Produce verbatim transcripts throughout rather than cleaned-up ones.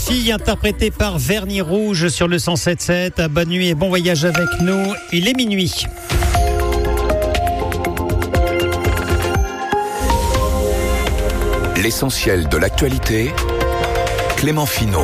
Fille interprétée par Vernis Rouge sur le cent sept sept. Bonne nuit et bon voyage avec nous. Il est minuit. L'essentiel de l'actualité, Clément Finot.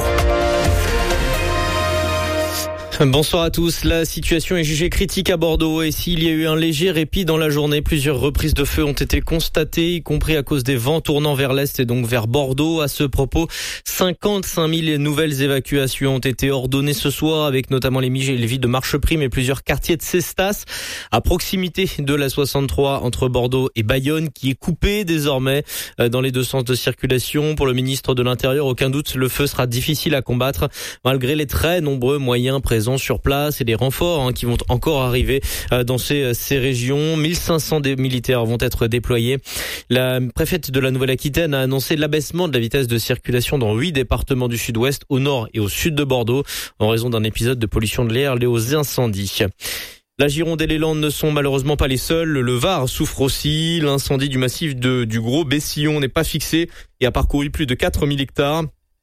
Bonsoir à tous. La situation est jugée critique à Bordeaux et s'il y a eu un léger répit dans la journée, plusieurs reprises de feu ont été constatées, y compris à cause des vents tournant vers l'est et donc vers Bordeaux. À ce propos, cinquante-cinq mille nouvelles évacuations ont été ordonnées ce soir, avec notamment les villes de Marcheprime et plusieurs quartiers de Cestas, à proximité de la soixante-trois entre Bordeaux et Bayonne, qui est coupée désormais dans les deux sens de circulation. Pour le ministre de l'Intérieur, aucun doute, le feu sera difficile à combattre, malgré les très nombreux moyens présents sur place et les renforts hein, qui vont encore arriver euh, dans ces, ces régions. mille cinq cents des militaires vont être déployés. La préfète de la Nouvelle-Aquitaine a annoncé l'abaissement de la vitesse de circulation dans huit départements du sud-ouest, au nord et au sud de Bordeaux, en raison d'un épisode de pollution de l'air lié aux incendies. La Gironde et les Landes ne sont malheureusement pas les seuls. Le Var souffre aussi. L'incendie du massif de, du Gros Bessillon n'est pas fixé et a parcouru plus de quatre mille hectares.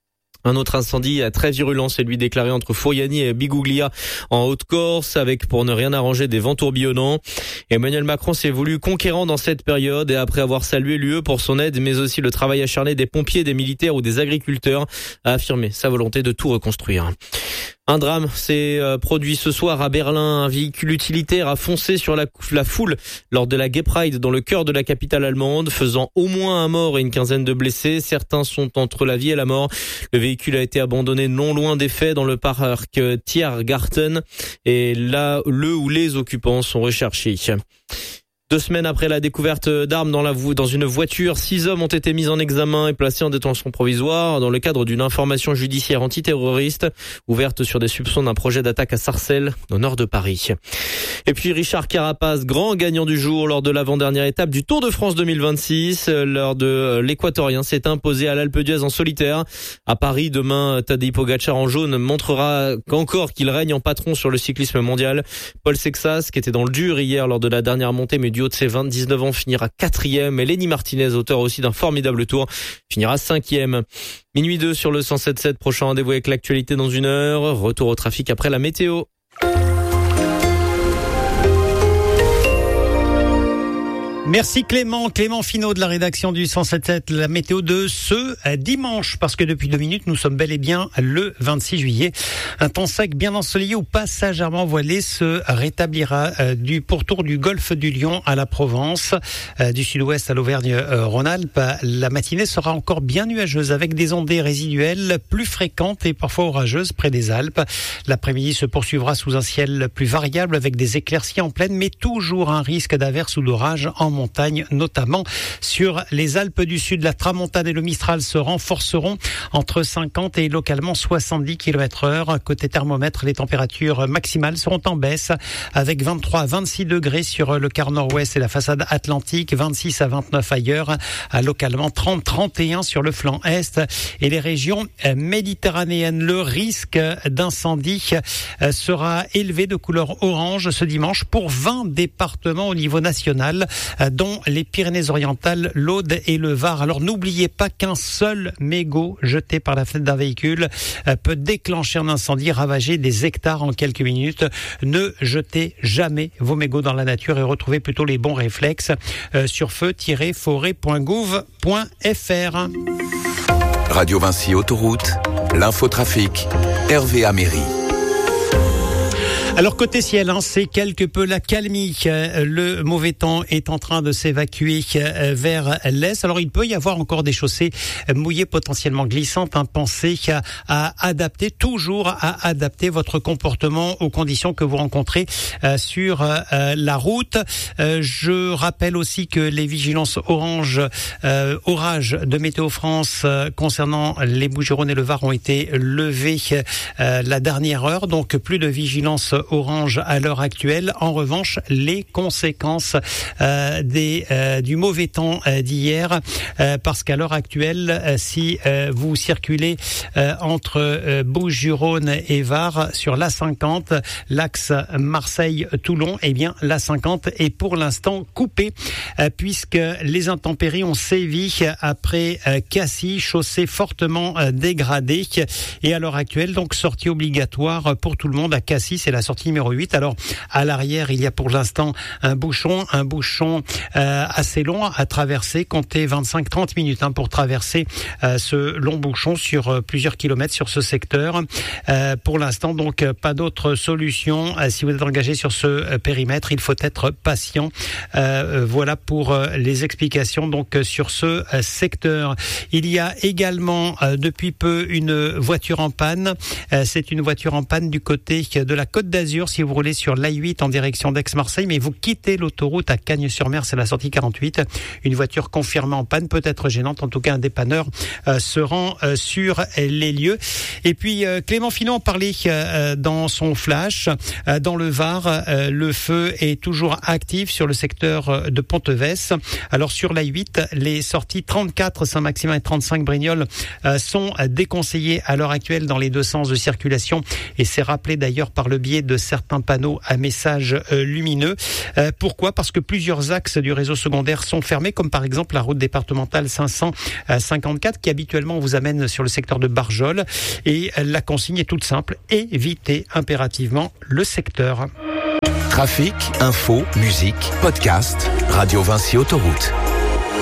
Un autre incendie très virulent, c'est lui déclaré entre Fouriani et Biguglia en Haute-Corse, avec pour ne rien arranger des vents tourbillonnants. Emmanuel Macron s'est voulu conquérant dans cette période et après avoir salué l'U E pour son aide, mais aussi le travail acharné des pompiers, des militaires ou des agriculteurs, a affirmé sa volonté de tout reconstruire. Un drame s'est produit ce soir à Berlin. Un véhicule utilitaire a foncé sur la, la foule lors de la Gay Pride dans le cœur de la capitale allemande, faisant au moins un mort et une quinzaine de blessés. Certains sont entre la vie et la mort. Le véhicule a été abandonné non loin des faits dans le parc Tiergarten et là, le ou les occupants sont recherchés. Deux semaines après la découverte d'armes dans, la, dans une voiture, six hommes ont été mis en examen et placés en détention provisoire dans le cadre d'une information judiciaire antiterroriste ouverte sur des soupçons d'un projet d'attaque à Sarcelles, au nord de Paris. Et puis Richard Carapaz, grand gagnant du jour lors de l'avant-dernière étape du Tour de France deux mille vingt-six. Lors de l'Équatorien s'est imposé à l'Alpe d'Huez en solitaire. À Paris, demain, Tadej Pogacar en jaune montrera encore qu'il règne en patron sur le cyclisme mondial. Paul Sexas, qui était dans le dur hier lors de la dernière montée, mais du haut de ses vingt-dix-neuf ans, finira quatrième. Et Lenny Martinez, auteur aussi d'un formidable tour, finira cinquième. Minuit deux sur le cent sept sept, prochain rendez-vous avec l'actualité dans une heure. Retour au trafic après la météo. Merci Clément, Clément Finot de la rédaction du cent sept sept, la météo de ce dimanche, parce que depuis deux minutes, nous sommes bel et bien le vingt-six juillet. Un temps sec bien ensoleillé ou passagèrement voilé se rétablira euh, du pourtour du golfe du Lion à la Provence, euh, du sud-ouest à l'Auvergne-Rhône-Alpes. La matinée sera encore bien nuageuse avec des ondées résiduelles plus fréquentes et parfois orageuses près des Alpes. L'après-midi se poursuivra sous un ciel plus variable avec des éclaircies en pleine, mais toujours un risque d'averse ou d'orage en montagne, notamment sur les Alpes du Sud. La tramontane et le Mistral se renforceront entre cinquante et localement soixante-dix kilomètres heure. Côté thermomètre, les températures maximales seront en baisse avec vingt-trois à vingt-six degrés sur le quart nord-ouest et la façade atlantique, vingt-six à vingt-neuf ailleurs, à localement trente à trente et un sur le flanc est et les régions méditerranéennes. Le risque d'incendie sera élevé de couleur orange ce dimanche pour vingt départements au niveau national, dont les Pyrénées-Orientales, l'Aude et le Var. Alors n'oubliez pas qu'un seul mégot jeté par la fenêtre d'un véhicule peut déclencher un incendie, ravager des hectares en quelques minutes. Ne jetez jamais vos mégots dans la nature et retrouvez plutôt les bons réflexes sur feu tiret forêt point gouv point f r. Radio Vinci Autoroute, l'infotrafic, Hervé Améry. Alors côté ciel, hein, c'est quelque peu la calmie. Le mauvais temps est en train de s'évacuer vers l'est. Alors il peut y avoir encore des chaussées mouillées, potentiellement glissantes. Hein. Pensez à, à adapter, toujours à adapter votre comportement aux conditions que vous rencontrez euh, sur euh, la route. Euh, je rappelle aussi que les vigilances orange, euh, orage de Météo France euh, concernant les Bouches-du-Rhône et le Var ont été levées euh, la dernière heure. Donc plus de vigilance orange à l'heure actuelle. En revanche, les conséquences euh, des, euh, du mauvais temps euh, d'hier, euh, parce qu'à l'heure actuelle, euh, si euh, vous circulez euh, entre euh, Bouches-du-Rhône et Var sur l'A cinquante, l'axe Marseille-Toulon, eh bien l'A cinquante est pour l'instant coupée, euh, puisque les intempéries ont sévi après euh, Cassis, chaussée fortement euh, dégradée, et à l'heure actuelle, donc sortie obligatoire pour tout le monde à Cassis, c'est la sortie numéro huit. Alors à l'arrière, il y a pour l'instant un bouchon, un bouchon euh, assez long à traverser, comptez vingt-cinq à trente minutes hein, pour traverser euh, ce long bouchon sur euh, plusieurs kilomètres sur ce secteur. Euh, pour l'instant, donc euh, pas d'autre solution. Euh, si vous êtes engagé sur ce euh, périmètre, il faut être patient. Euh, voilà pour euh, les explications donc euh, sur ce euh, secteur. Il y a également euh, depuis peu une voiture en panne. Euh, c'est une voiture en panne du côté de la Côte d'Azur. Si vous roulez sur l'A huit en direction d'Aix-Marseille, mais vous quittez l'autoroute à Cagnes-sur-Mer, c'est la sortie quarante-huit. Une voiture confirmée en panne, peut-être gênante. En tout cas, un dépanneur euh, se rend euh, sur les lieux. Et puis, euh, Clément Finot en parlait euh, dans son flash. Euh, dans le Var, euh, le feu est toujours actif sur le secteur de Ponteves. Alors, sur l'A huit, les sorties trente-quatre Saint-Maximin et trente-cinq Brignoles euh, sont déconseillées à l'heure actuelle dans les deux sens de circulation. Et c'est rappelé d'ailleurs par le biais de certains panneaux à messages euh, lumineux. Euh, pourquoi ? Parce que plusieurs axes du réseau secondaire sont fermés, comme par exemple la route départementale cinq cent cinquante-quatre qui habituellement vous amène sur le secteur de Barjol. Et euh, la consigne est toute simple, évitez impérativement le secteur. Trafic, info, musique, podcast, Radio Vinci Autoroute.